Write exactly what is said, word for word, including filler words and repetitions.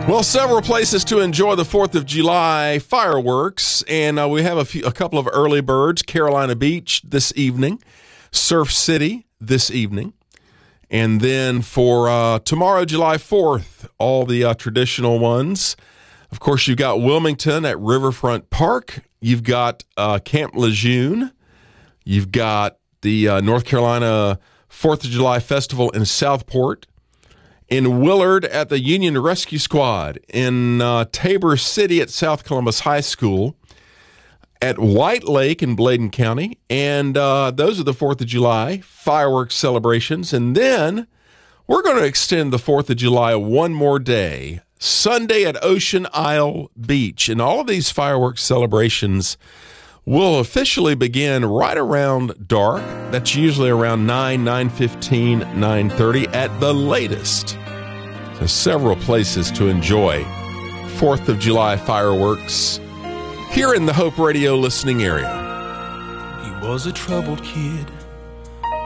Well, several places to enjoy the fourth of July fireworks, and uh, we have a, few, a couple of early birds. Carolina Beach this evening, Surf City this evening, and then for uh, tomorrow, July fourth, all the uh, traditional ones. Of course, you've got Wilmington at Riverfront Park. You've got uh, Camp Lejeune. You've got the uh, North Carolina fourth of July Festival in Southport. In Willard at the Union Rescue Squad, in uh, Tabor City at South Columbus High School, at White Lake in Bladen County, and uh, those are the fourth of July fireworks celebrations. And then we're going to extend the fourth of July one more day, Sunday at Ocean Isle Beach. And all of these fireworks celebrations will officially begin right around dark. That's usually around nine, nine fifteen, nine thirty at the latest. So several places to enjoy fourth of July fireworks here in the Hope Radio listening area. He was a troubled kid,